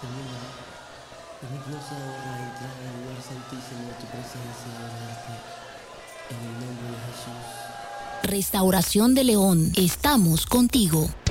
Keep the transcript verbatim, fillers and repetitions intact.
Señor, permítanos ahora entrar al lugar santísimo de tu presencia y adorarte. En el nombre de Jesús. Restauración de León, estamos contigo.